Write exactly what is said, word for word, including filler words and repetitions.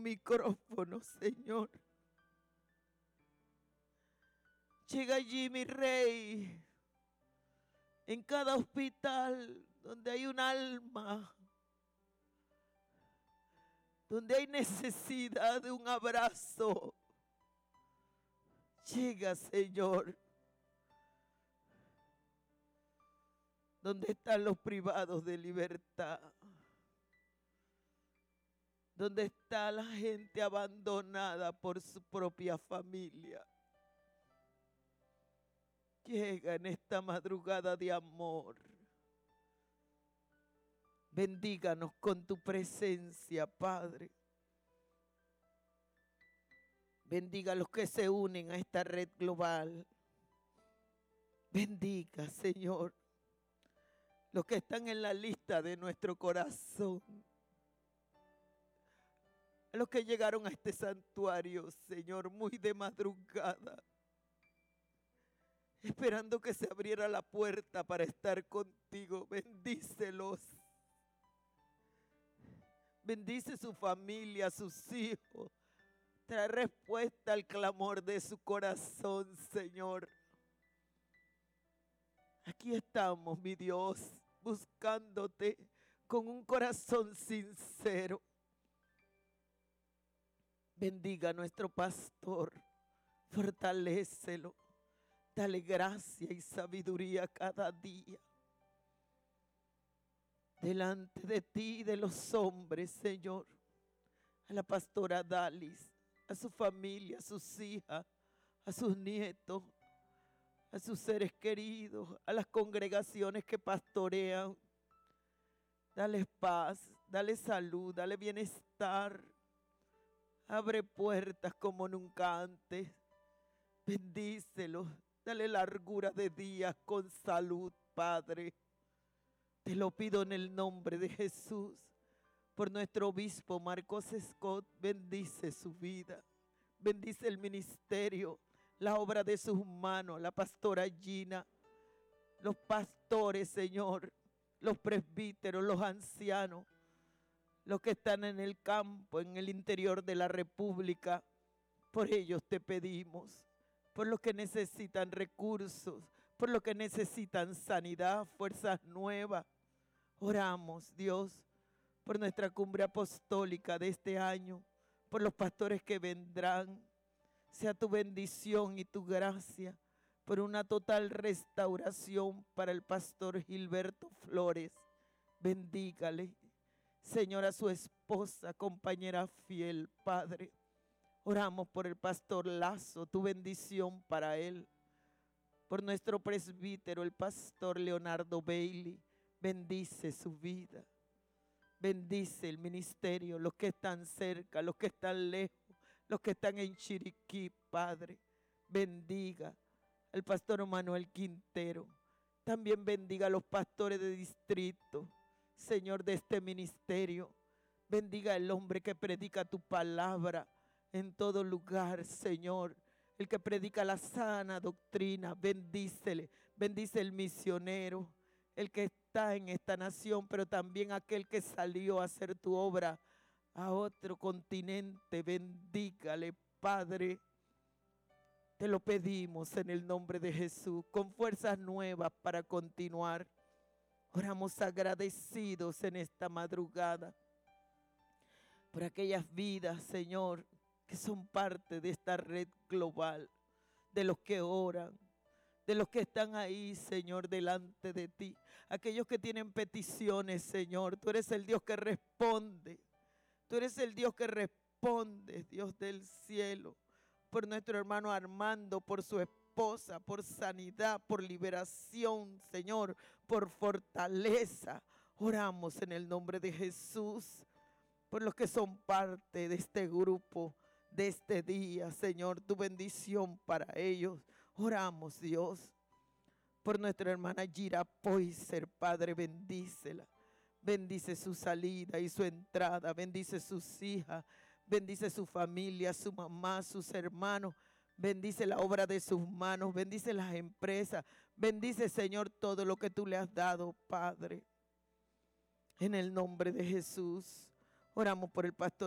micrófono, Señor. Llega allí, mi Rey, en cada hospital donde hay un alma, donde hay necesidad de un abrazo. Llega, Señor. Donde están los privados de libertad. Donde está la gente abandonada por su propia familia. Llega en esta madrugada de amor. Bendíganos con tu presencia, Padre. Bendiga a los que se unen a esta red global. Bendiga, Señor, los que están en la lista de nuestro corazón. A los que llegaron a este santuario, Señor, muy de madrugada, esperando que se abriera la puerta para estar contigo. Bendícelos. Bendice su familia, sus hijos. Trae respuesta al clamor de su corazón, Señor. Aquí estamos, mi Dios, buscándote con un corazón sincero. Bendiga a nuestro pastor, fortalécelo. Dale gracia y sabiduría cada día. Delante de ti y de los hombres, Señor. A la pastora Dalis, a su familia, a sus hijas, a sus nietos, a sus seres queridos, a las congregaciones que pastorean. Dale paz, dale salud, dale bienestar. Abre puertas como nunca antes. Bendícelos. Dale largura de días con salud, Padre. Te lo pido en el nombre de Jesús. Por nuestro obispo Marcos Scott, bendice su vida. Bendice el ministerio, la obra de sus manos, la pastora Gina, los pastores, Señor, los presbíteros, los ancianos, los que están en el campo, en el interior de la República. Por ellos te pedimos. Por los que necesitan recursos, por los que necesitan sanidad, fuerzas nuevas. Oramos, Dios, por nuestra cumbre apostólica de este año, por los pastores que vendrán. Sea tu bendición y tu gracia, por una total restauración para el pastor Gilberto Flores. Bendígale, Señor, a su esposa, compañera fiel, Padre. Oramos por el pastor Lazo, tu bendición para él. Por nuestro presbítero, el pastor Leonardo Bailey, bendice su vida. Bendice el ministerio, los que están cerca, los que están lejos, los que están en Chiriquí, Padre. Bendiga al pastor Manuel Quintero. También bendiga a los pastores de distrito, Señor, de este ministerio. Bendiga al hombre que predica tu palabra en todo lugar, Señor. El que predica la sana doctrina, bendícele. Bendice el misionero, el que está en esta nación, pero también aquel que salió a hacer tu obra a otro continente. Bendígale, Padre. Te lo pedimos en el nombre de Jesús, con fuerzas nuevas para continuar. Oramos agradecidos en esta madrugada por aquellas vidas, Señor, que son parte de esta red global, de los que oran, de los que están ahí, Señor, delante de ti. Aquellos que tienen peticiones, Señor, tú eres el Dios que responde. Tú eres el Dios que responde, Dios del cielo. Por nuestro hermano Armando, por su esposa, por sanidad, por liberación, Señor, por fortaleza. Oramos en el nombre de Jesús, por los que son parte de este grupo, de este día, Señor, tu bendición para ellos. Oramos, Dios, por nuestra hermana Gira Poiser, Padre, bendícela. Bendice su salida y su entrada, bendice sus hijas, bendice su familia, su mamá, sus hermanos. Bendice la obra de sus manos, bendice las empresas, bendice, Señor, todo lo que tú le has dado, Padre. En el nombre de Jesús, oramos por el pastor